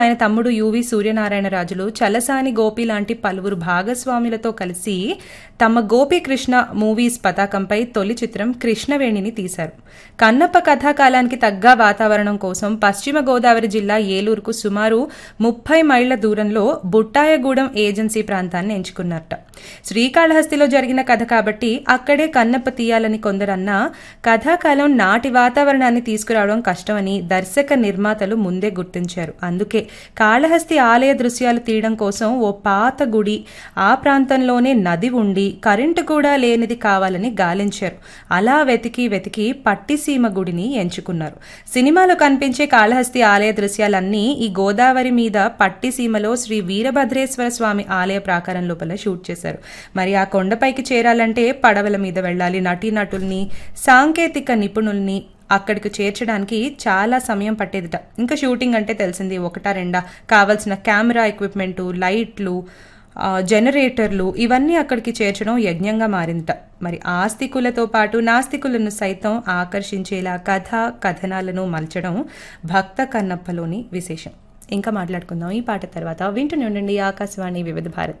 ఆయన తమ్ముడు యువి సూర్యనారాయణరాజులు చలసాని గోపి లాంటి పలువురు భాగస్వాములతో కలిసి తమ గోపీకృష్ణ మూవీస్ పతాకంపై తొలి చిత్రం కృష్ణవేణిని తీశారు. కన్నప్ప కథాకాలానికి తగ్గ వాతావరణం కోసం పశ్చిమ గోదావరి జిల్లా ఏలూరుకు సుమారు 30 మైళ్ల దూరంలో బుట్టాయగూడెం ఏజెన్సీ ప్రాంతాన్ని ఎంచుకున్నారట. శ్రీకాళహస్తిలో జరిగిన కథ కాబట్టి అక్కడే కన్నప్ప తీయాలని కొందరన్నా కథాకాలం నాటి వాతావరణాన్ని తీసుకురావడం కష్టమని దర్శక నిర్మాతలు ముందే గుర్తించారు. అందుకే కాళహస్తి ఆలయ దృశ్యాలు తీయడం కోసం ఓ పాత గుడి, ఆ ప్రాంతంలోనే నది ఉండి కరెంటు కూడా లేనిది కావాలని గాలించారు. అలా వెతికి వెతికి పట్టిసీమ గుడిని ఎంచుకున్నారు. సినిమాలో కనిపించే కాళహస్తి ఆలయ దృశ్యాలన్నీ ఈ గోదావరి మీద పట్టిసీమలో శ్రీ వీరభద్రేశ్వర స్వామి ఆలయ ప్రాకారం లోపల షూట్ చేశారు. మరి ఆ కొండపైకి చేరాలంటే పడవల మీద వెళ్ళాలి. నటీనటుల్ని, సాంకేతిక నిపుణుల్ని అక్కడికి చేర్చడానికి చాలా సమయం పట్టేదిట. ఇంకా షూటింగ్ అంటే తెలిసింది, ఒకటా రెండా, కావాల్సిన కెమెరా ఎక్విప్మెంటు, లైట్లు, జనరేటర్లు ఇవన్నీ అక్కడికి చేర్చడం యజ్ఞంగా మారిందట. మరి ఆస్తికులతో పాటు నాస్తికులను సైతం ఆకర్షించేలా కథనాలను మలచడం భక్త కన్నప్పలోని విశేషం. ఇంకా మాట్లాడుకుందాం ఈ పాట తర్వాత. వింటూనే ఉండండి ఆకాశవాణి వివిధ భారతి.